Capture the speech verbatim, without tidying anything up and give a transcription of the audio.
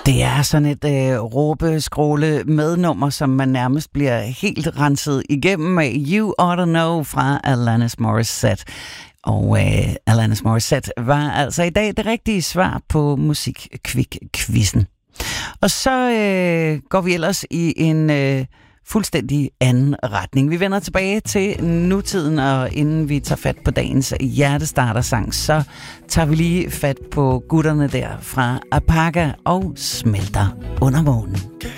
Det er sådan et øh, råbe-skråle mednummer, som man nærmest bliver helt renset igennem med You Oughta Know fra Alanis Morissette. Og øh, Alanis Morissette var altså i dag det rigtige svar på Musikquiz-quizzen. Og så øh, går vi ellers i en øh, fuldstændig anden retning. Vi vender tilbage til nutiden, og inden vi tager fat på dagens hjertestartersang, så tager vi lige fat på gutterne der fra Apaga og Smelter under månen.